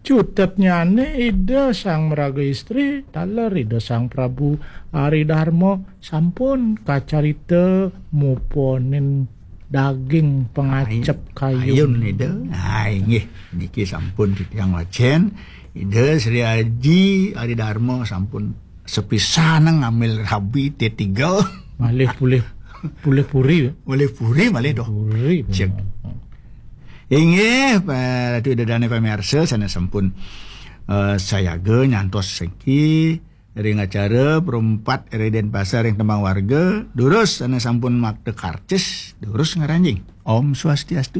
Cutetnya ida sang meraga istri taler ida sang Prabu Ari Darmo sampun kacarita muponin daging pengacep kayun ida. Nggih niki sampun titiang wacen ida Sri Haji Ari Darmo sampun sepisan ngambil rabi T3 malih puri malih doh cek inggih Ratu Idadane pamirsa sana sampun sayaga nyantos sengki ring acara perempat Reden Pasar yang tembang warga durus sana sampun makte karcis durus ngaranjing Om Swastiastu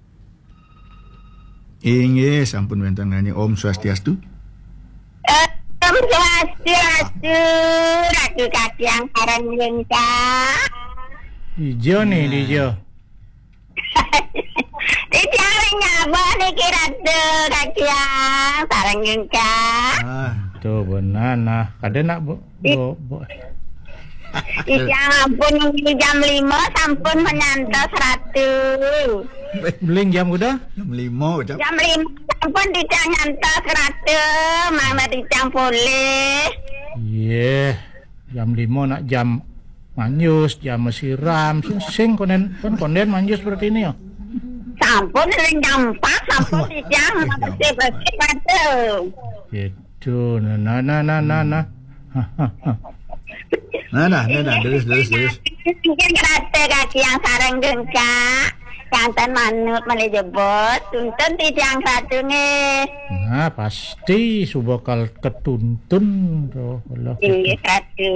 inggih sampun wonten nganyi Om Swastiastu Om Swastiastu Ratu Kakyang Sareng Gengka Ijo nih Ijo Dijaring apa nih Ratu Kakyang Sareng Gengka tuh benar nah kada nak bu Ijang ampun jam 5 sampun menyantos Ratu beling jam udah jam 5 jam 5 sampun dicang nyantos Ratu mama dicang boleh jam 5 nak jam manyus jam siram sing konden manyus seperti ini ya sampun ring jam 4 sampun dicang bersih Ratu gitu nah terus mungkin Ratu Kakyang Sareng Gengka kanten manut melejebot tuntun tijang Ratu nih nah pasti subakal ketuntun tuh kalau inggih Ratu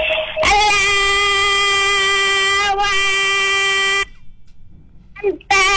Allah